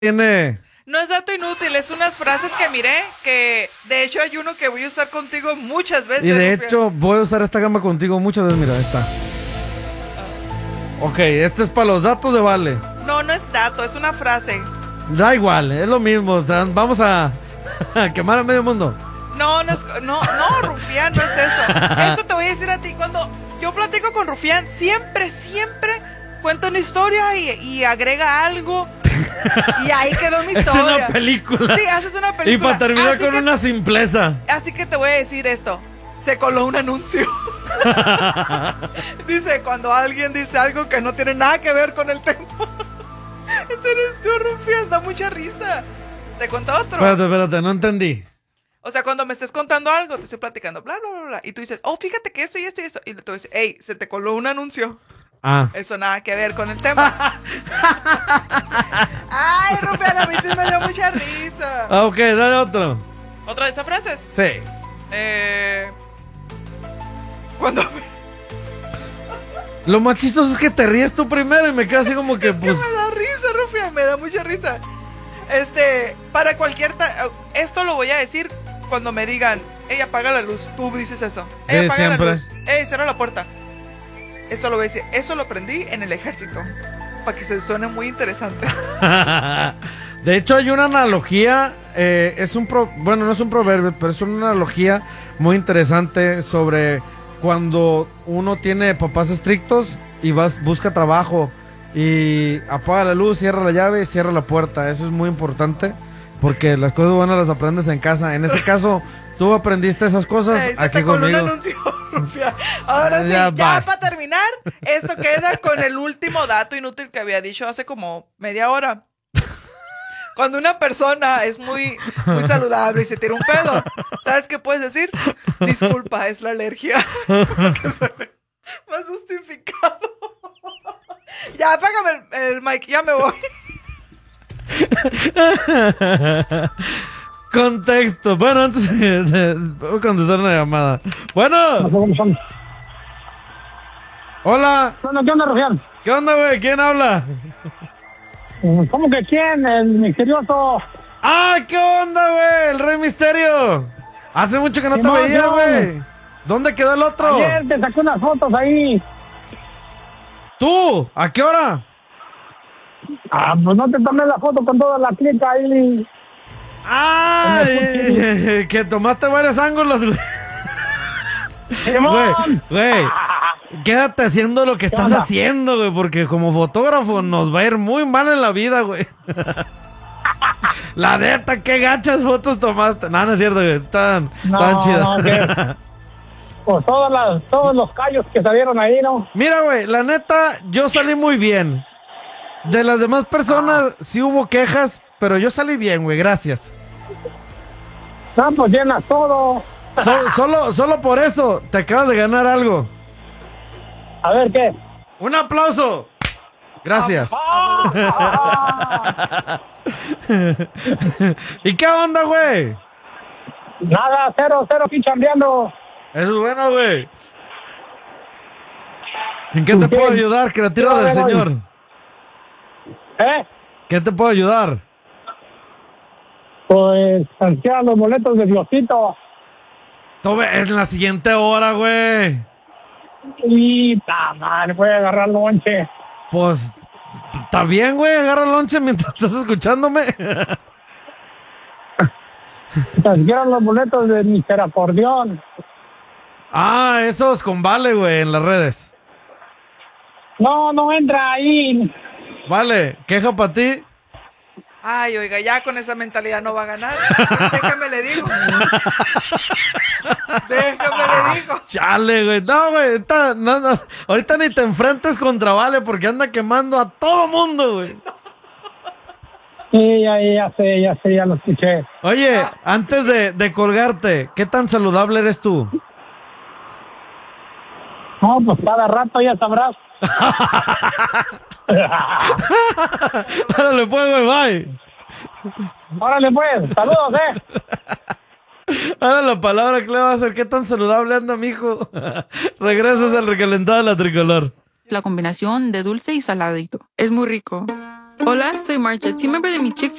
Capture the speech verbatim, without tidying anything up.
tiene... No es dato inútil, es unas frases que miré, que de hecho hay uno que voy a usar contigo muchas veces. Y de Rufián. hecho, voy a usar esta gama contigo muchas veces. Mira, ahí está. Ok, este es para los datos de Vale. No, no es dato, es una frase. Da igual, es lo mismo. O sea, vamos a, a quemar a medio mundo. No, no es, no, no, Rufián, no es eso. Esto te voy a decir a ti, cuando yo platico con Rufián, siempre, siempre cuenta una historia y, y agrega algo. Y ahí quedó mi historia. Es una película. Sí, haces una película. Y para terminar así con que, una simpleza. Así que te voy a decir esto. Se coló un anuncio. Dice, cuando alguien dice algo que no tiene nada que ver con el tema. Ese eres tú, Rufián, da mucha risa. Te cuento otro. Espérate, espérate, no entendí. O sea, cuando me estés contando algo, te estoy platicando, bla, bla, bla, bla. Y tú dices, oh, fíjate que esto y esto y esto. Y tú dices, hey, se te coló un anuncio. Ah. Eso nada que ver con el tema. Ay, Rufián, a mí sí me dio mucha risa. Ah, ok, dale otro. ¿Otra de esas frases? Sí. Eh... Cuando... Lo más chistoso es que te ríes tú primero y me quedas así como que, es pues... que me da risa, Rufián, me da mucha risa. Este, para cualquier... Esto lo voy a decir cuando me digan, ey, apaga la luz. Tú dices eso. Ey, Sí, apaga siempre. la luz. Ey, cierra la puerta. Esto lo voy a decir. Eso lo aprendí en el ejército. Para que se suene muy interesante. De hecho, hay una analogía. Eh, es un pro, bueno, no es un proverbio, pero es una analogía muy interesante sobre cuando uno tiene papás estrictos y vas, busca trabajo y apaga la luz, cierra la llave y cierra la puerta. Eso es muy importante porque las cosas buenas las aprendes en casa. En este caso, tú aprendiste esas cosas Ey, se aquí te coló conmigo. un anuncio, Rufián. Ahora sí, Ya, ya, bye. para terminar, esto queda con el último dato inútil que había dicho hace como media hora. Cuando una persona es muy, muy saludable y se tira un pedo, ¿sabes qué puedes decir? Disculpa, es la alergia. Que suene más justificado. Ya, apágame el, el mic, ya me voy. Contexto. Bueno, antes de, de- voy a contestar una llamada. Bueno. Hola. ¿Qué onda, qué onda, Rufián? ¿Qué onda, güey? ¿Quién habla? ¿Cómo que quién? El misterioso. ¡Ah! ¿Qué onda, güey? El Rey Misterio. Hace mucho que no te Simón, veía, Simón. güey. ¿Dónde quedó el otro? Ayer te saqué unas fotos ahí. ¿Tú? ¿A qué hora? Ah, pues no te tomé la foto con toda la clica ahí. ¡Ah! eh, que tomaste varios ángulos, güey. Güey, Simón. güey. Quédate haciendo lo que estás onda? haciendo, güey, porque como fotógrafo nos va a ir muy mal en la vida, güey. La neta, qué gachas fotos tomaste. No, no es cierto, güey. Están, No, están chidas. no, que- Pues todas las, todos los callos que salieron ahí, ¿no? Mira, güey, la neta, yo salí muy bien. De las demás personas sí hubo quejas, pero yo salí bien, güey, gracias. No, pues llenas todo. So- solo, solo por eso te acabas de ganar algo. A ver, ¿qué? Un aplauso. Gracias. ¿Y qué onda, güey? Nada, cero, cero aquí chambeando. Eso es bueno, güey. ¿En qué te ¿Qué? puedo ayudar, criatura Yo, del bueno, Señor? ¿Eh? ¿Qué te puedo ayudar? Pues canjear los boletos de Diosito. Tome, es la siguiente hora, güey. Y ta madre, voy a agarrar lonche. Pues, está bien, güey. Agarra lonche mientras estás escuchándome. Canjear los boletos de mister Acordeón. Ah, esos con Vale, güey, en las redes. No, no entra ahí. Vale, queja para ti. Ay, oiga, ya con esa mentalidad no va a ganar. Déjame le digo. Déjame le digo. Chale, güey. No, güey. está- No, no. Ahorita ni te enfrentes contra Vale porque anda quemando a todo mundo, güey. Sí, ya, ya sé, ya sé, ya lo escuché. Oye, antes de, de colgarte, ¿qué tan saludable eres tú? No, pues cada rato ya sabrás. Órale, pues, güey, bye. Órale, pues, saludos, eh. Ahora la palabra que le va a hacer, ¿qué tan saludable anda, mijo? Regresas al recalentado de la tricolor. La combinación de dulce y saladito. Es muy rico. Hola, soy Marta, team member de mi Chick